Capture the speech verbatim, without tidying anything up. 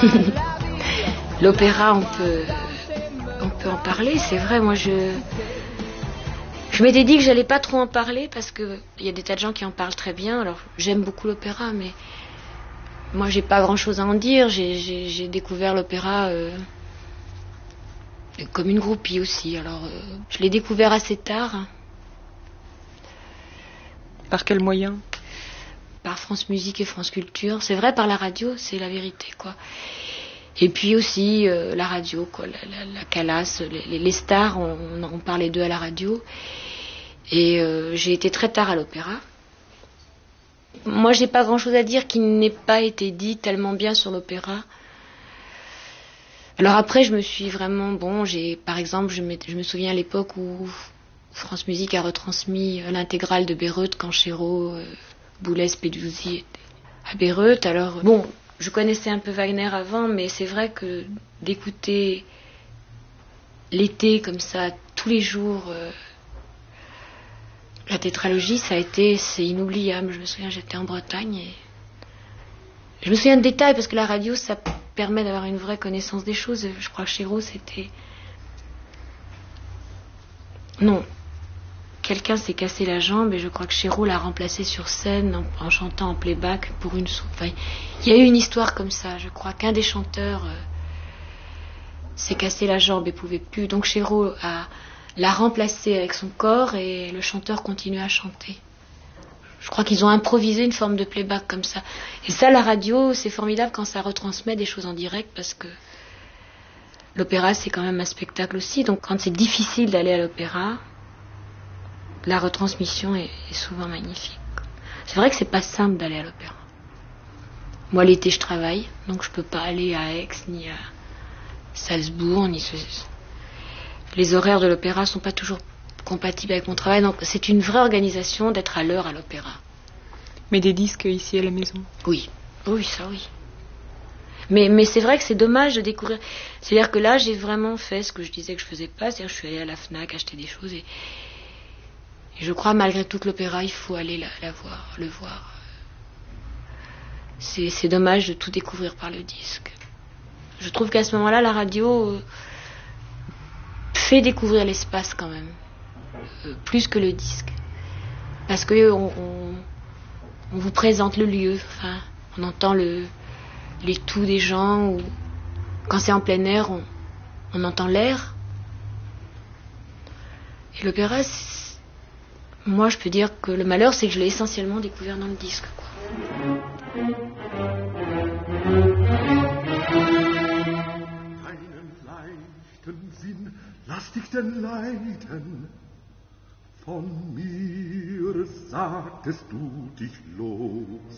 L'opéra, on peut, on peut en parler, c'est vrai. Moi, je, je m'étais dit que j'allais pas trop en parler parce que il y a des tas de gens qui en parlent très bien. Alors, j'aime beaucoup l'opéra, mais moi, j'ai pas grand-chose à en dire. J'ai, j'ai, j'ai découvert l'opéra euh, comme une groupie aussi. Alors, euh, je l'ai découvert assez tard. Par quel moyen ? Par France Musique et France Culture. C'est vrai, par la radio, c'est la vérité, quoi. Et puis aussi euh, la radio, quoi, la, la, la Calas, les, les stars, on, on parlait d'eux à la radio. Et euh, j'ai été très tard à l'opéra. Moi, j'ai pas grand-chose à dire qui n'ait pas été dit tellement bien sur l'opéra. Alors après, je me suis vraiment, bon, j'ai, par exemple, je, je me souviens à l'époque où France Musique a retransmis l'intégrale de Bayreuth quand Chéreau, euh, Boulez, Peduzzi étaient à Bayreuth. Alors bon. Je connaissais un peu Wagner avant, mais c'est vrai que d'écouter l'été comme ça, tous les jours, euh, la tétralogie, ça a été, c'est inoubliable. Je me souviens, j'étais en Bretagne et je me souviens de détails parce que la radio, ça permet d'avoir une vraie connaissance des choses. Je crois que Chéreau, c'était... Non. Quelqu'un s'est cassé la jambe et je crois que Chéreau l'a remplacé sur scène en, en chantant en playback pour une soupe. Enfin, il y a eu une histoire comme ça. Je crois qu'un des chanteurs euh, s'est cassé la jambe et pouvait plus. Donc Chéreau a, l'a remplacé avec son corps et le chanteur continue à chanter. Je crois qu'ils ont improvisé une forme de playback comme ça. Et ça, la radio, c'est formidable quand ça retransmet des choses en direct parce que l'opéra, c'est quand même un spectacle aussi. Donc quand c'est difficile d'aller à l'opéra, la retransmission est, est souvent magnifique. C'est vrai que c'est pas simple d'aller à l'opéra. Moi, l'été, je travaille, donc je peux pas aller à Aix, ni à Salzbourg, ni ce... Les horaires de l'opéra sont pas toujours compatibles avec mon travail, donc c'est une vraie organisation d'être à l'heure à l'opéra. Mais des disques ici à la maison ? Oui, oui, ça oui. Mais, mais c'est vrai que c'est dommage de découvrir... C'est-à-dire que là, j'ai vraiment fait ce que je disais que je faisais pas, c'est-à-dire que je suis allée à la Fnac acheter des choses et... Et je crois malgré tout que l'opéra, il faut aller la, la voir, le voir. C'est, c'est dommage de tout découvrir par le disque. Je trouve qu'à ce moment-là, la radio euh, fait découvrir l'espace quand même, euh, plus que le disque. Parce que on, on, on vous présente le lieu, enfin, on entend le, les toux des gens, ou quand c'est en plein air, on, on entend l'air. Et l'opéra, c'est... Moi, je peux dire que le malheur, c'est que je l'ai essentiellement découvert dans le disque, quoi. Deinen leichten Sinn lass dich denn leiten. Von mir sagtest du dich los.